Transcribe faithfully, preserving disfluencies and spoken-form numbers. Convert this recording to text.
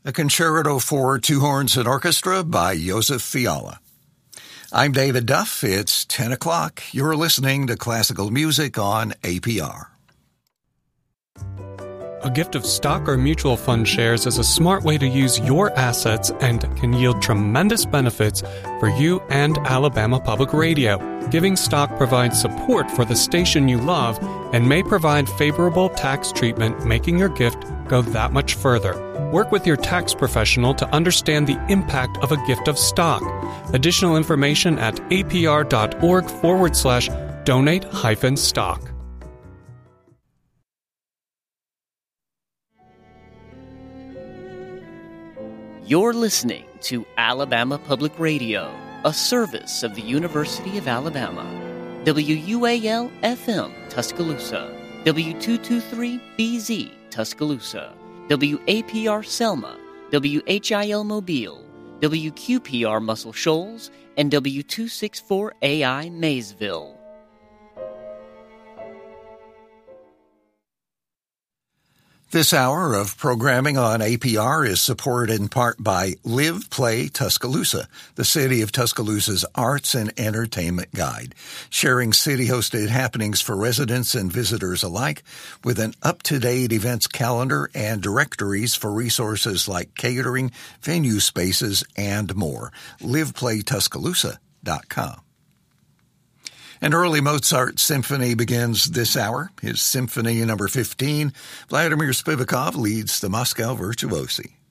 a concerto for two horns and orchestra by Joseph Fiala. I'm David Duff. It's ten o'clock. You're listening to classical music on A P R. A gift of stock or mutual fund shares is a smart way to use your assets and can yield tremendous benefits for you and Alabama Public Radio. Giving stock provides support for the station you love and may provide favorable tax treatment, making your gift go that much further. Work with your tax professional to understand the impact of a gift of stock. Additional information at apr.org forward slash donate hyphen stock. You're listening to Alabama Public Radio, a service of the University of Alabama. W U A L F M Tuscaloosa, W two twenty-three B Z Tuscaloosa, W A P R Selma, W H I L Mobile, W Q P R Muscle Shoals, and W two sixty-four A I Maysville. This hour of programming on A P R is supported in part by Live Play Tuscaloosa, the City of Tuscaloosa's arts and entertainment guide, sharing city-hosted happenings for residents and visitors alike with an up-to-date events calendar and directories for resources like catering, venue spaces, and more. live play tuscaloosa dot com. An early Mozart symphony begins this hour. His Symphony number fifteen. Vladimir Spivakov leads the Moscow Virtuosi.